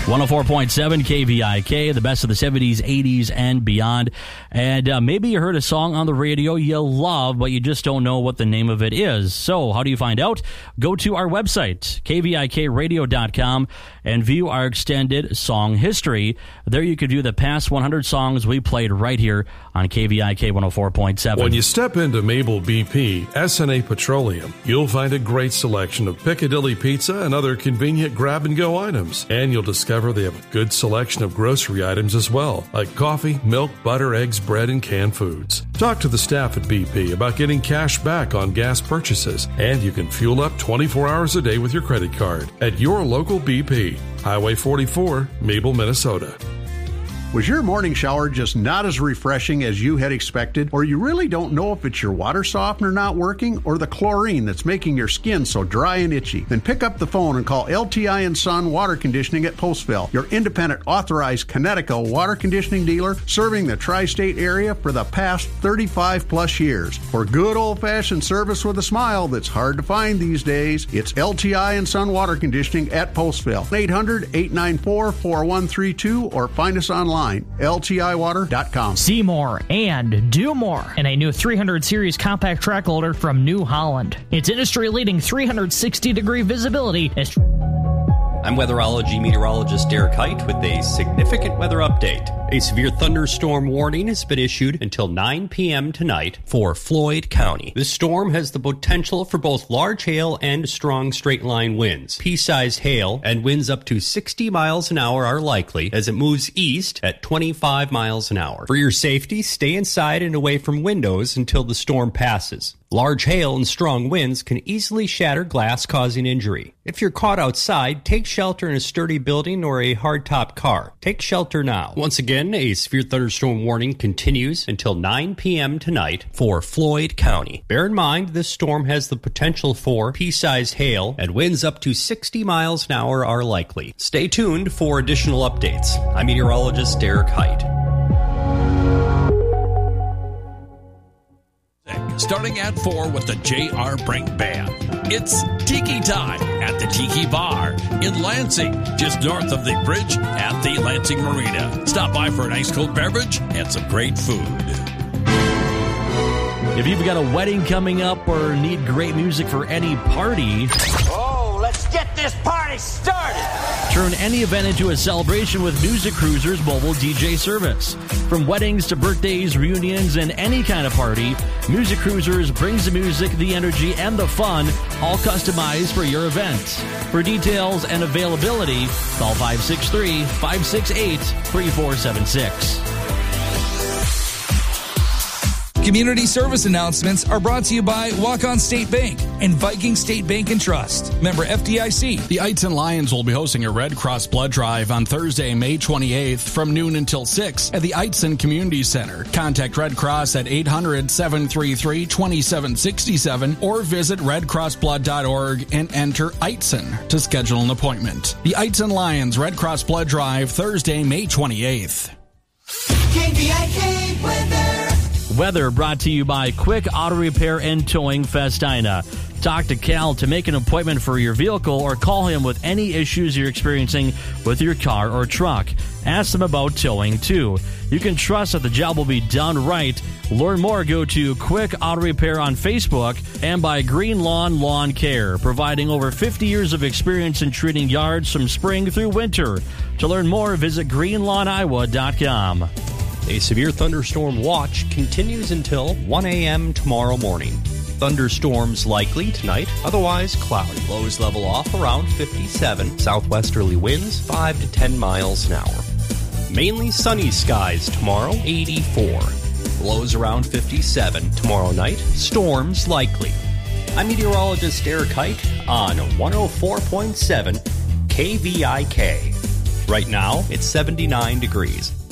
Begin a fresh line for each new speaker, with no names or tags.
104.7 KVIK, the best of the 70s, 80s, and beyond. And maybe you heard a song on the radio you love, but you just don't know what the name of it is. So how do you find out? Go to our website, kvikradio.com, and view our extended song history. There you can view the past 100 songs we played right here on KVIK 104.7.
When you step into Mabel BP, SNA Petroleum, you'll find a great selection of Piccadilly pizza and other convenient grab-and-go items. And you'll discover they have a good selection of grocery items as well, like coffee, milk, butter, eggs, bread, and canned foods. Talk to the staff at BP about getting cash back on gas purchases, and you can fuel up 24 hours a day with your credit card at your local BP. Highway 44, Mabel, Minnesota.
Was your morning shower just not as refreshing as you had expected? Or you really don't know if it's your water softener not working or the chlorine that's making your skin so dry and itchy? Then pick up the phone and call LTI & Son Water Conditioning at Postville, your independent authorized Connecticut water conditioning dealer serving the tri-state area for the past 35 plus years. For good old-fashioned service with a smile that's hard to find these days, it's LTI & Son Water Conditioning at Postville. 800-894-4132 or find us online. LTIwater.com.
See more and do more in a new 300 series compact track loader from New Holland. Its industry-leading 360-degree visibility is...
I'm weatherology meteorologist Derek Height with a significant weather update. A severe thunderstorm warning has been issued until 9 p.m. tonight for Floyd County. This storm has the potential for both large hail and strong straight-line winds. Pea-sized hail and winds up to 60 miles an hour are likely as it moves east at 25 miles an hour. For your safety, stay inside and away from windows until the storm passes. Large hail and strong winds can easily shatter glass, causing injury. If you're caught outside, take shelter in a sturdy building or a hardtop car. Take shelter now. Once again, a severe thunderstorm warning continues until 9 p.m. tonight for Floyd County. Bear in mind, this storm has the potential for pea-sized hail, and winds up to 60 miles an hour are likely. Stay tuned for additional updates. I'm meteorologist Derek Height.
Starting at 4 with the J.R. Brink Band. It's Tiki Time at the Tiki Bar in Lansing, just north of the bridge at the Lansing Marina. Stop by for an ice cold beverage and some great food.
If you've got a wedding coming up or need great music for any party...
Oh, let's get this party started!
Turn any event into a celebration with Music Cruisers mobile DJ service. From weddings to birthdays, reunions, and any kind of party, Music Cruisers brings the music, the energy, and the fun, all customized for your event. For details and availability, call 563-568-3476.
Community service announcements are brought to you by Walk-On State Bank and Viking State Bank and Trust. Member FDIC.
The Eitzen Lions will be hosting a Red Cross blood drive on Thursday, May 28th from noon until 6 at the Eitzen Community Center. Contact Red Cross at 800-733-2767 or visit redcrossblood.org and enter Eitzen to schedule an appointment. The Eitzen Lions Red Cross blood drive Thursday, May 28th.
KVIK weather.
Weather brought to you by Quick Auto Repair and Towing Festina. Talk to Cal to make an appointment for your vehicle or call him with any issues you're experiencing with your car or truck. Ask them about towing, too. You can trust that the job will be done right. Learn more, go to Quick Auto Repair on Facebook and by Green Lawn Lawn Care, providing over 50 years of experience in treating yards from spring through winter. To learn more, visit greenlawnoiowa.com.
A severe thunderstorm watch continues until 1 a.m. tomorrow morning. Thunderstorms likely tonight, otherwise cloudy. Lows level off around 57. Southwesterly winds 5 to 10 miles an hour. Mainly sunny skies tomorrow, 84. Lows around 57. Tomorrow night, storms likely. I'm meteorologist Derek Height on 104.7 KVIK. Right now, it's 79 degrees.